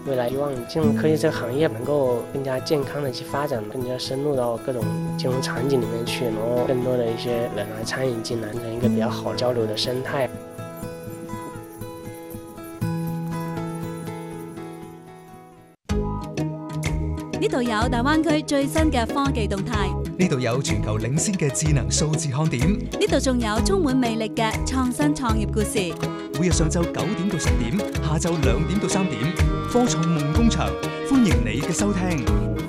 未来希望金融科技这个行业能够更加健康的去发展，更加深入到各种金融场景里面去，然后更多的一些人来参与进来，成一个比较好交流的生态。 呢度有大灣區最新嘅科技動態， 呢度有全球領先嘅智能數字看點， 呢度仲有充滿魅力嘅創新創業故事。 每日上晝9點到10點，下晝2點到3點，科創夢工場，歡迎你嘅收聽。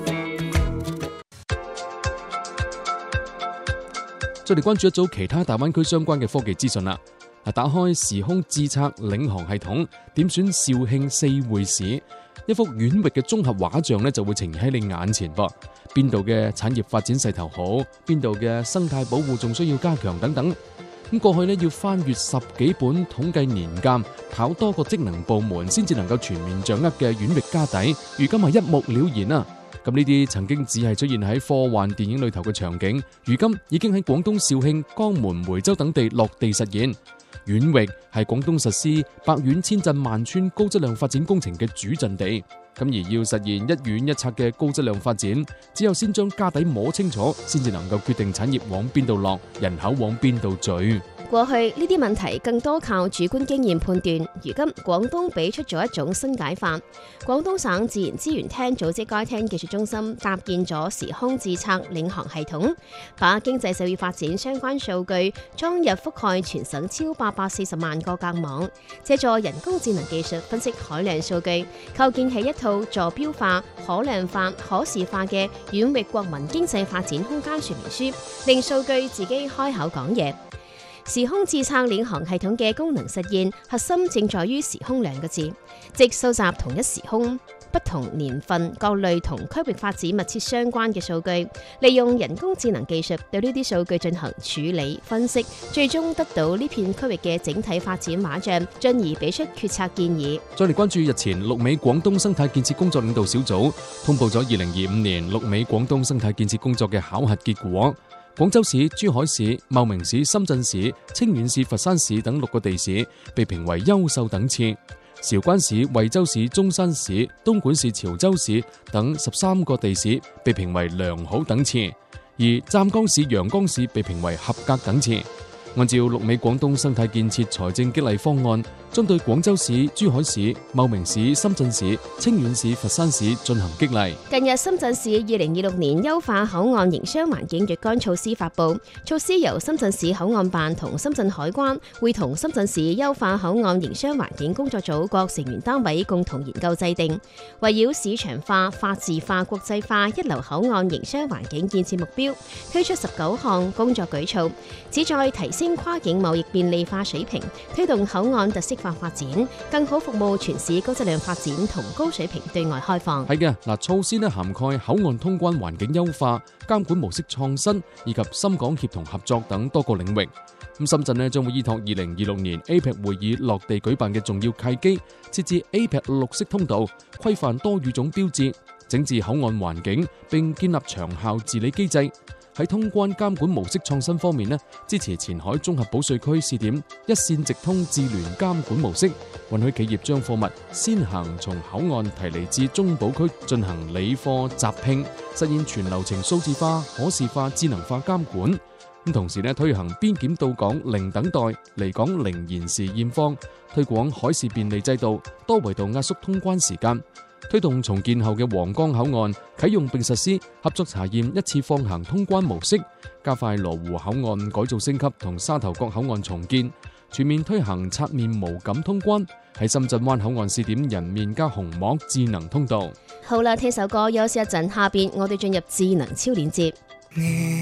再嚟關注一組其他大灣區相關嘅科技資訊啦。打開時空智策領航系統，點選肇慶4會市，一幅遠域嘅綜合畫像咧就會呈現喺你眼前噃。邊度嘅產業發展勢頭好，邊度嘅生態保護仲需要加強等等。咁過去咧要翻閱10幾本統計年鑑，跑多個職能部門先至能夠全面掌握嘅遠域家底，如今係一目了然啦。咁呢啲曾經只係出現喺科幻電影裏頭嘅場景，如今已經喺廣東肇慶、江門、梅州等地落地實現。遠域係廣東實施百縣千鎮萬村高質量發展工程嘅主陣地，咁而要實現一縣一策嘅高質量發展，只有先將家底摸清楚，先至能夠決定產業往邊度落，人口往邊度聚。 過去呢啲問題更多靠主觀經驗判斷，如今廣東俾出咗一種新解法。廣東省自然資源廳組織該廳技術中心搭建咗時空智策領航系統，把經濟社會發展相關數據裝入覆蓋全省超840萬個格網，借助人工智能技術分析海量數據，構建起一套坐標化、可量化、可視化嘅遠域國民經濟發展空間說明書，令數據自己開口講嘢。時空智策領航系統嘅功能實現核心正在於時空兩個字，即收集同一時空、不同年份、各類同區域發展密切相關嘅數據，利用人工智能技術對呢啲數據進行處理、分析，最終得到呢片區域嘅整體發展畫像，進而俾出決策建議。再嚟關注日前陸美廣東生態建設工作領導小組通報咗2025年陸美廣東生態建設工作嘅考核結果。廣州市、珠海市、茂名市、深圳市、清遠市、佛山市等6個地市被評為優秀等次，韶關市、惠州市、中山市、東莞市、潮州市等13個地市被評為良好等次，而湛江市、陽江市被評為合格等次。按照陸美廣東生態建設財政激勵方案，針對廣州市、珠海市、茂名市、深圳市、清遠市、佛山市進行激勵。近日，深圳市2026年優化口岸營商環境若干措施發布，措施由深圳市口岸辦同深圳海關會同深圳市優化口岸營商環境工作組各成員單位共同研究制定，圍繞市場化、法治化、國際化一流口岸營商環境建設目標，推出19項工作舉措，旨在提升跨境貿易便利化水平，推動口岸特色化發展，更好服務全市高質量發展同高水平對外開放。係嘅，嗱，措施呢涵蓋口岸通關環境優化、監管模式創新以及深港協同合作等多個領域。咁深圳呢將會依託2026年 APEC 會議落地舉辦嘅重要契機，設置 APEC 綠色通道，規範多語種標誌，整治口岸環境，並建立長效治理機制。喺通關監管模式創新方面呢，支持前海綜合保稅區試點一線直通智聯監管模式，允許企業將貨物先行從口岸提離至中保區進行理貨集拼，實現全流程數字化、可視化、智能化監管。咁同時呢，推行邊檢到港零等待、離港零延時驗方，推廣海事便利制度，多維度壓縮通關時間。推動重建後嘅皇崗口岸啟用並實施合作查驗一次放行通關模式，加快羅湖口岸改造升級同沙頭角口岸重建，全面推行刷面無感通關，喺深圳灣口岸試點人面加虹膜智能通道。好啦，聽首歌休息一陣，下邊我哋進入智能超鏈接。